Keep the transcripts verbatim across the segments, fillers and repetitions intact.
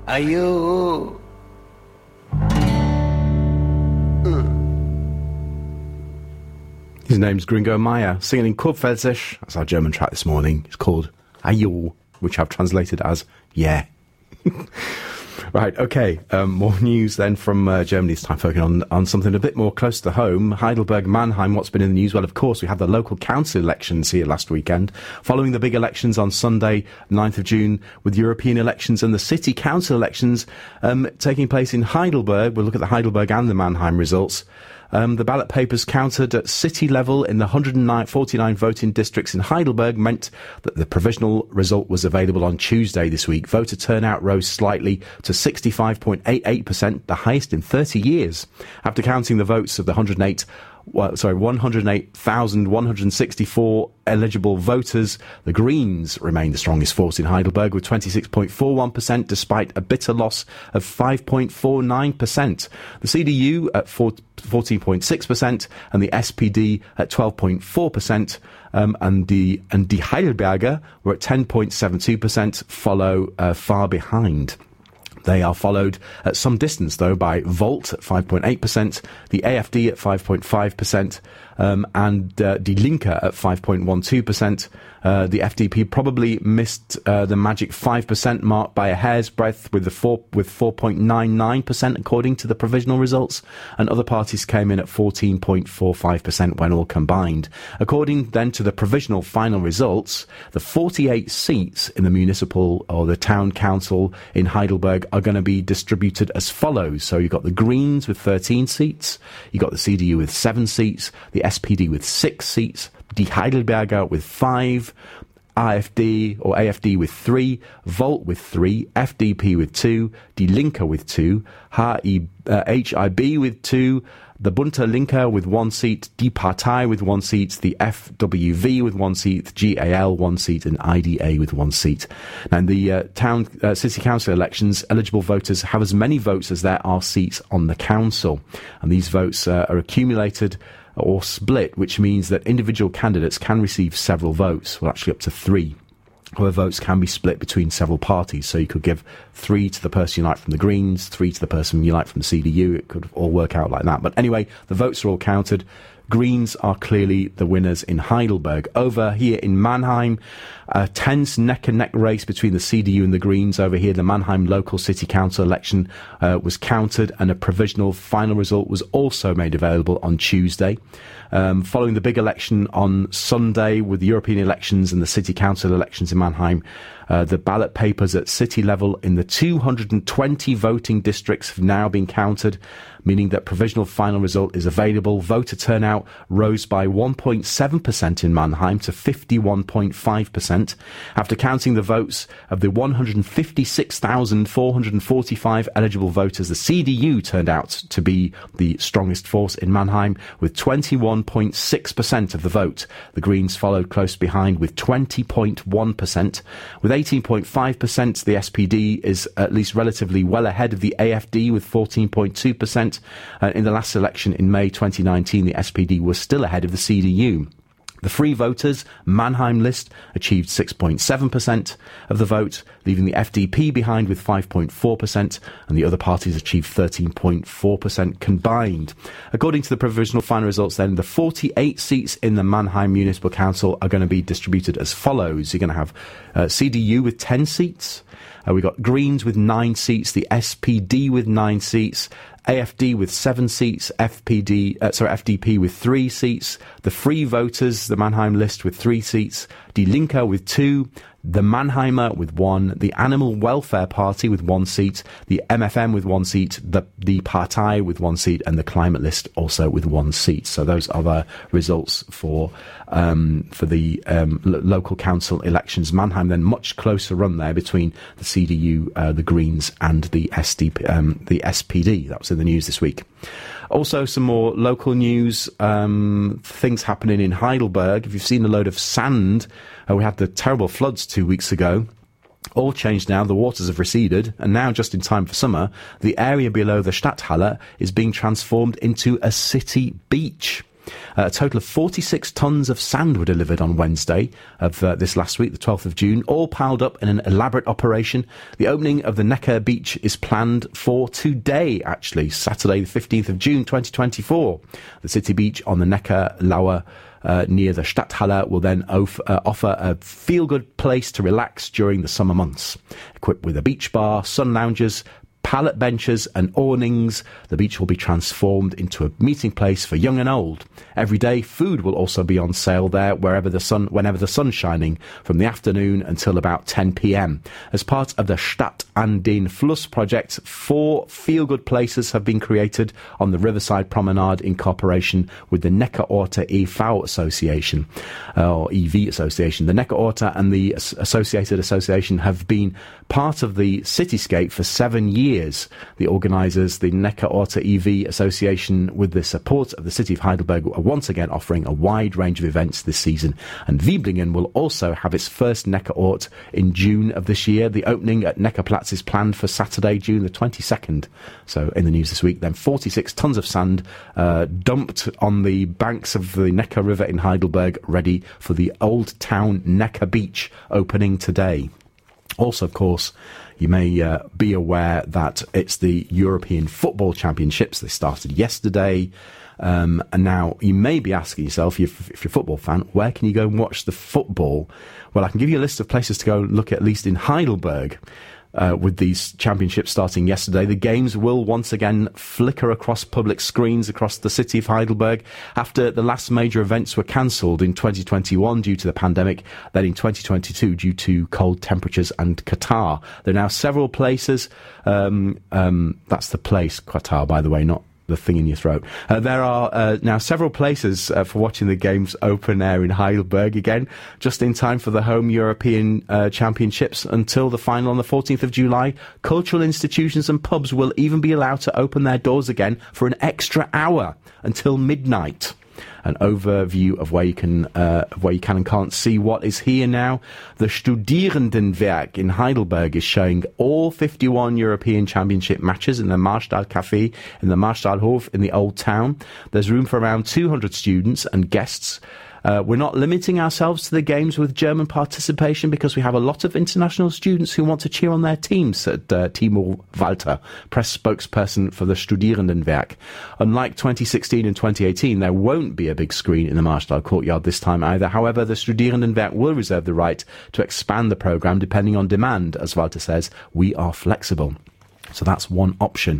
Ayo. His name's Gringo Meyer, singing in Kurpfälzisch. That's our German track this morning. It's called Ayo, which I've translated as yeah. Right, okay. Um, more news then from uh, Germany. It's time focusing on, on something a bit more close to home. Heidelberg, Mannheim, what's been in the news? Well, of course, we had the local council elections here last weekend. Following the big elections on Sunday, ninth of June, with European elections and the city council elections um, taking place in Heidelberg. We'll look at the Heidelberg and the Mannheim results. Um, the ballot papers counted at city level in the one hundred forty-nine voting districts in Heidelberg meant that the provisional result was available on Tuesday this week. Voter turnout rose slightly to sixty-five point eight eight percent, the highest in thirty years. After counting the votes of the one hundred eight Well, sorry, one hundred eight thousand one hundred sixty-four eligible voters, the Greens remained the strongest force in Heidelberg with twenty-six point four one percent despite a bitter loss of five point four nine percent. The C D U at fourteen point six percent and the S P D at twelve point four percent. Um, and the and Die Heidelberger were at ten point seven two percent, follow uh, far behind. They are followed at some distance, though, by Volt at five point eight percent, the A F D at five point five percent, um, and uh, Die Linke at five point one two percent. Uh, the F D P probably missed uh, the magic five percent mark by a hair's breadth with the four, with four point nine nine percent according to the provisional results, and other parties came in at fourteen point four five percent when all combined. According then to the provisional final results, the forty-eight seats in the municipal or the town council in Heidelberg are going to be distributed as follows. So you've got the Greens with thirteen seats, you've got the C D U with seven seats, the S P D with six seats, Die Heidelberger with five, A F D or A F D with three, Volt with three, F D P with two, Die Linke with two, H I B with two, the Bunte Linke with one seat, Die Partei with one seat, the F W V with one seat, G A L one seat, and I D A with one seat. Now, in the uh, town uh, city council elections, eligible voters have as many votes as there are seats on the council, and these votes uh, are accumulated or split, which means that individual candidates can receive several votes, well, actually up to three. However, votes can be split between several parties, so you could give three to the person you like from the Greens, three to the person you like from the C D U. It could all work out like that. But anyway, the votes are all counted. Greens are clearly the winners in Heidelberg. Over here in Mannheim, a tense neck-and-neck race between the C D U and the Greens. Over here, the Mannheim local city council election uh, was counted, and a provisional final result was also made available on Tuesday. Um, following the big election on Sunday with the European elections and the city council elections in Mannheim, uh, the ballot papers at city level in the two hundred twenty voting districts have now been counted, meaning that provisional final result is available. Voter turnout rose by one point seven percent in Mannheim to fifty-one point five percent. After counting the votes of the one hundred fifty-six thousand four hundred forty-five eligible voters, the C D U turned out to be the strongest force in Mannheim with twenty-one point six percent of the vote. The Greens followed close behind with twenty point one percent. With eighteen point five percent, the S P D is at least relatively well ahead of the A F D with fourteen point two percent. Uh, in the last election in May twenty nineteen, the S P D was still ahead of the C D U. The Free Voters Mannheim list achieved six point seven percent of the vote, leaving the F D P behind with five point four percent, and the other parties achieved thirteen point four percent combined. According to the provisional final results then, the forty-eight seats in the Mannheim Municipal Council are going to be distributed as follows. You're going to have uh, C D U with ten seats, uh, we've got Greens with nine seats, the S P D with nine seats, A F D with seven seats, F P D, uh, sorry, F D P with three seats, the Free Voters, the Mannheim list with three seats, Die Linke with two, the Mannheimer with one, the Animal Welfare Party with one seat, the M F M with one seat, the the Partei with one seat, and the Climate List also with one seat. So those are the results for um, for the um, l- local council elections. Mannheim then much closer run there between the C D U, uh, the Greens, and the S D P, um, the S P D. That was in the news this week. Also, some more local news, um, things happening in Heidelberg. If you've seen a load of sand, uh, we had the terrible floods two weeks ago. All changed now, the waters have receded, and now, just in time for summer, the area below the Stadthalle is being transformed into a city beach. Uh, a total of forty-six tonnes of sand were delivered on Wednesday of uh, this last week, the twelfth of June, all piled up in an elaborate operation. The opening of the Neckar beach is planned for today, actually, Saturday the fifteenth of June twenty twenty-four. The city beach on the Neckar Lauer Uh, near the Stadthalle will then of, uh, offer a feel-good place to relax during the summer months. Equipped with a beach bar, sun lounges, pallet benches and awnings, the beach will be transformed into a meeting place for young and old. Every day, food will also be on sale there wherever the sun, whenever the sun's shining, from the afternoon until about ten p.m. As part of the Stadt an den Fluss project, four feel-good places have been created on the Riverside Promenade in cooperation with the Neckarorte e V Association, uh, or E V Association. The Neckarorte and the associated association have been part of the cityscape for seven years. The organisers, the Neckarorte E V Association, with the support of the city of Heidelberg, are once again offering a wide range of events this season. And Wiblingen will also have its first Neckarort in June of this year. The opening at Neckarplatz is planned for Saturday, June the twenty-second. So in the news this week, then forty-six tonnes of sand uh, dumped on the banks of the Neckar River in Heidelberg, ready for the Old Town Neckar Beach opening today. Also, of course, you may uh, be aware that it's the European Football Championships. They started yesterday. Um, and now you may be asking yourself, if, if you're a football fan, where can you go and watch the football? Well, I can give you a list of places to go and look at least in Heidelberg. Uh, with these championships starting yesterday, the games will once again flicker across public screens across the city of Heidelberg after the last major events were cancelled in twenty twenty-one due to the pandemic, then in twenty twenty-two due to cold temperatures and Qatar. There are now several places, um, um, that's the place, Qatar, by the way, not the thing in your throat. Uh, there are uh, now several places uh, for watching the games open air in Heidelberg again, just in time for the home European uh, Championships until the final on the fourteenth of July. Cultural institutions and pubs will even be allowed to open their doors again for an extra hour until midnight. An overview of where you can, uh, of where you can and can't see what is here now. The Studierendenwerk in Heidelberg is showing all fifty-one European Championship matches in the Marstall Café in the Marstallhof in the Old Town. There's room for around two hundred students and guests. Uh, we're not limiting ourselves to the games with German participation because we have a lot of international students who want to cheer on their teams, said uh, Timo Walter, press spokesperson for the Studierendenwerk. Unlike twenty sixteen and twenty eighteen, there won't be a big screen in the Marstall Courtyard this time either. However, the Studierendenwerk will reserve the right to expand the programme depending on demand. As Walter says, we are flexible. So that's one option.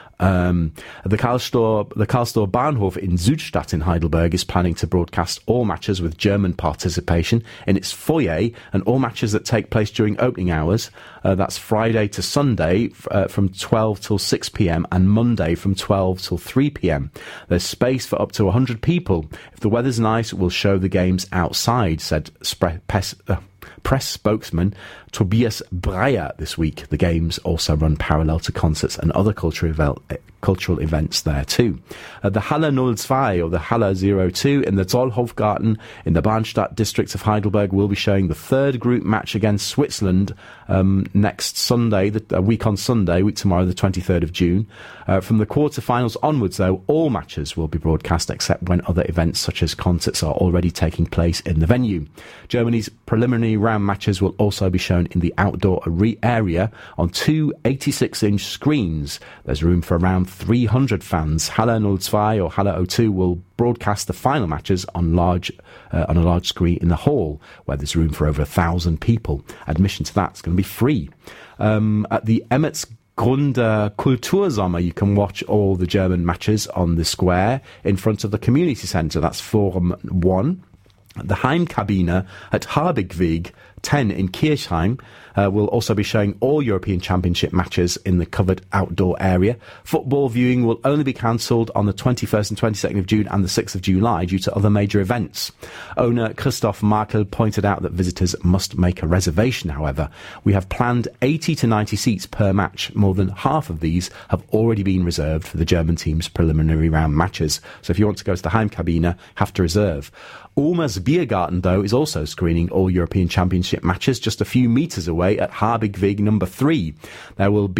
Um, the Karlstor, the Karlstor Bahnhof in Südstadt in Heidelberg is planning to broadcast all matches with German participation in its foyer and all matches that take place during opening hours. Uh, that's Friday to Sunday uh, from twelve till six p.m. and Monday from twelve till three p.m. There's space for up to one hundred people. If the weather's nice, we'll show the games outside, said Spre- Pes- uh, press spokesman Tobias Breyer this week. The games also run parallel to concerts and other cultural, evel- cultural events there too. Uh, the Halle null zwei, or the Halle zero two in the Zollhofgarten in the Bahnstadt district of Heidelberg will be showing the third group match against Switzerland um, next Sunday, the, a week on Sunday, week tomorrow, the twenty-third of June. Uh, from the quarterfinals onwards, though, all matches will be broadcast except when other events such as concerts are already taking place in the venue. Germany's preliminary round matches will also be shown in the outdoor area on two eighty-six inch screens. There's room for around three hundred fans. Halle null zwei or Halle zero two will broadcast the final matches on large uh, on a large screen in the hall, where there's room for over a thousand people. Admission to that's going to be free. Um, at the Emmets Grunde Kultursommer, you can watch all the German matches on the square in front of the community centre. That's Forum one. The Heimkabine at Harbigweg ten in Kirchheim uh, will also be showing all European Championship matches in the covered outdoor area. Football viewing will only be cancelled on the twenty-first and twenty-second of June and the sixth of July due to other major events. Owner Christoph Markel pointed out that visitors must make a reservation, however. We have planned eighty to ninety seats per match. More than half of these have already been reserved for the German team's preliminary round matches. So if you want to go to the Heimkabine, have to reserve. Ulmer's Biergarten, though, is also screening all European Championship matches just a few metres away at Harbigweg number three. There will be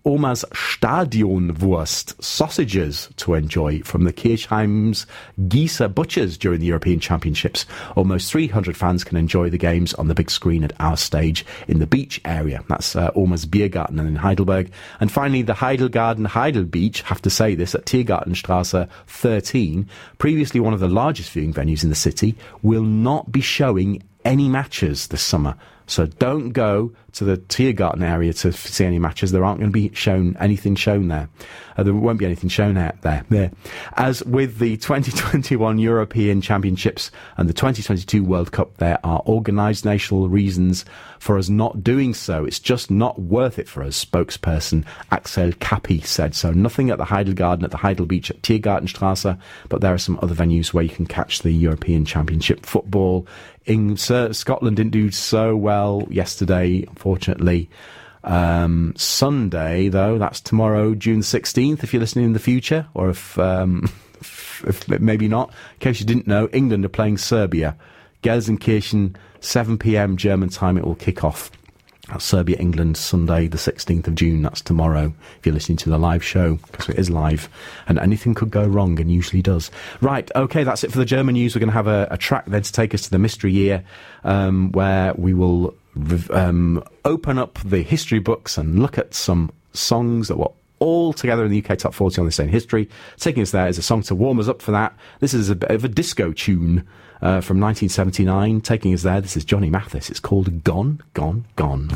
Oma's Stadionwurst sausages to enjoy from the Kirchheim's Gießer Butchers during the European Championships. Almost three hundred fans can enjoy the games on the big screen at our stage in the beach area. That's uh, Oma's Biergarten in Heidelberg. And finally, the Heidelgarten Heidel Beach, have to say this, at Tiergartenstrasse thirteen, previously one of the largest viewing venues in the city, will not be showing any matches this summer. So don't go to the Tiergarten area to see any matches. There aren't going to be shown anything shown there. Uh, there won't be anything shown out there. There. As with the twenty twenty-one European Championships and the twenty twenty-two World Cup, there are organisational reasons for us not doing so. It's just not worth it for us, spokesperson Axel Kappi said. So nothing at the Heidelgarten, at the Heidel Beach at Tiergartenstrasse, but there are some other venues where you can catch the European Championship football. In, uh, Scotland didn't do so well yesterday, unfortunately. Um, Sunday, though, that's tomorrow, June sixteenth, if you're listening in the future, or if, um, if, if maybe not. In case you didn't know, England are playing Serbia. Gelsenkirchen, seven p.m. German time, it will kick off. That's Serbia, England, Sunday, the sixteenth of June. That's tomorrow, if you're listening to the live show, because it is live, and anything could go wrong, and usually does. Right, okay, that's it for the German news. We're going to have a, a track then to take us to the Mystery Year, um, where we will um, open up the history books and look at some songs that were all together in the U K Top forty on this day in history. Taking us there is a song to warm us up for that. This is a bit of a disco tune uh, from nineteen seventy-nine. Taking us there, this is Johnny Mathis. It's called Gone, Gone, Gone.